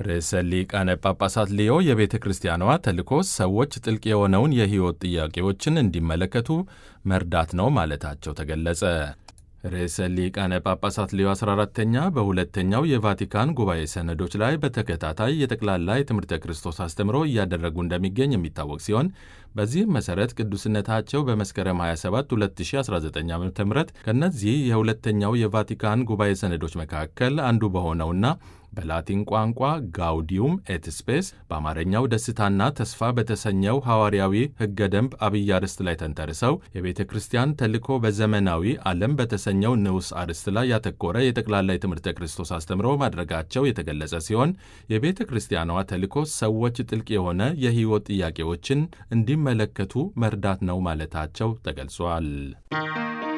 ርዕሰ ሊቃነ ጳጳሳት ሌዮ የቤተ ክርስቲያኗ ተልእኮ ሰዎች ጥልቅ የሆነውን የሕይወት ጥያቄዎችን እንዲመለከቱ መርዳት ነው ማለታቸው ተገለጸ። ርዕሰ ሊቃነ ጳጳሳት ሌዮ 14ኛ በሁለተኛው የቫቲካን ጉባኤ ሰነዶች ላይ በተከታታይ የጠቅላላ የትምህርተ ክርስቶስ አስተምሮ እያደረጉ እንደሚገኝ የሚታወቅ ሲሆን በዚህም መሠረት ቅዱስነታቸው በመስከረም 27 2019 ዓ ም ከእነዚህ የሁለተኛው የቫቲካን ጉባኤ ሰነዶች መካከል አንዱ በሆነውና በላቲን ቋንቋ ጋውዲዩም ኤት ስፔስ በአማርኛው ደስታና ተስፋ በተሰኘው ሐዋርያዊ ሕገ ደንብ አብይ አርዕስት ላይ ተንተርሰው የቤተ ክርስቲያን ተልእኮ በዘመናዊ ዓለም በተሰኘው ንዑስ አርዕስት ላይ ያተኮረ የጠቅላላ የትምህርተ ክርስቶስ አስተምሮ ማድረጋቸው የተገለጸ ሲሆን የቤተ ክርስቲያኗ ተልእኮ ሰዎች ጥልቅ የሆነ የሕይወት ጥያቄዎችን እንዲመለከቱ መርዳት ነው ማለታቸው ተገልጿል።